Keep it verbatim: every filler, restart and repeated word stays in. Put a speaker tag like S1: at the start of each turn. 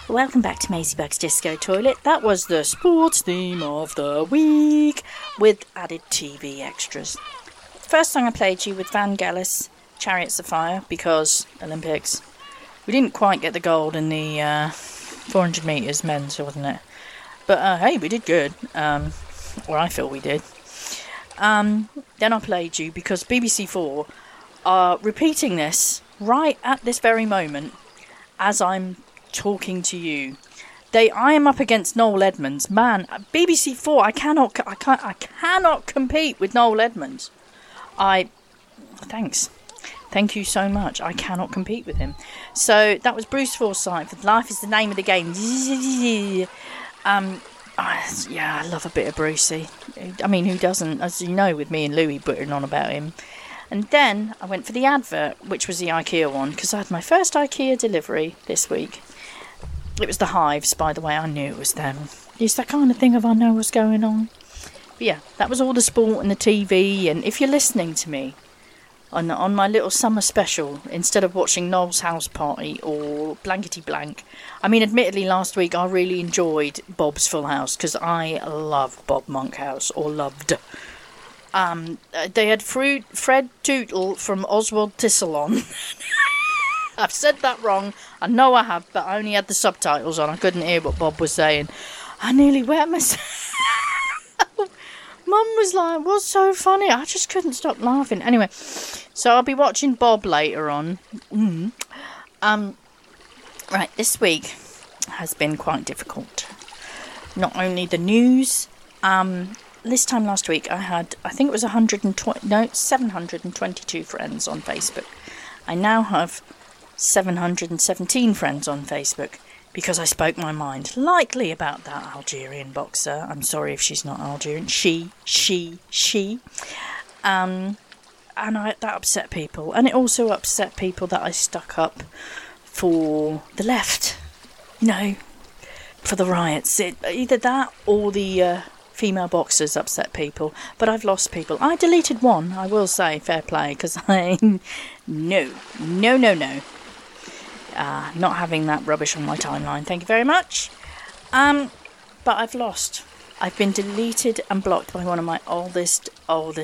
S1: Welcome back to Maisie Buck's Disco Toilet. That was the sports theme of the week with added T V extras. First song I played you with Vangelis, Chariots of Fire, because Olympics. We didn't quite get the gold in the uh, four hundred metres men's, wasn't it? But uh, hey, we did good. Um, or I feel we did. Um, then I played you because B B C Four are repeating this right at this very moment as I'm talking to you. They, I am up against Noel Edmonds. Man, B B C Four, I cannot, I can't, I cannot compete with Noel Edmonds. I, thanks, thank you so much. I cannot compete with him. So that was Bruce Forsyth. Life is the name of the game. Um, yeah, I love a bit of Brucey. I mean, who doesn't? As you know, with me and Louis putting on about him. And then I went for the advert, which was the IKEA one, because I had my first IKEA delivery this week. It was the Hives, by the way. I knew it was them. It's that kind of thing of I know what's going on. But yeah, that was all the sport and the T V. And if you're listening to me on on my little summer special, instead of watching Noel's House Party or Blankety Blank, I mean, admittedly, last week I really enjoyed Bob's Full House because I love Bob Monkhouse, or loved. Um, they had Fru- Fred Tootle from Oswald Tissalon. I've said that wrong. I know I have, but I only had the subtitles on. I couldn't hear what Bob was saying. I nearly wet myself. Mum was like, what's so funny? I just couldn't stop laughing. Anyway, so I'll be watching Bob later on. Mm. Um, right, this week has been quite difficult. Not only the news, um... this time last week I had, I think it was one hundred twenty, no, seven hundred twenty-two friends on Facebook. I now have seven hundred seventeen friends on Facebook because I spoke my mind lightly about that Algerian boxer. I'm sorry if she's not Algerian. She, she, she. Um, and I, that upset people. And it also upset people that I stuck up for the left, you know, for the riots. It, either that or the... Uh, female boxers upset people, but I've lost people. I deleted one, I will say, fair play, because I... No, no, no, no. Uh, not having that rubbish on my timeline, thank you very much. Um, but I've lost. I've been deleted and blocked by one of my oldest, oldest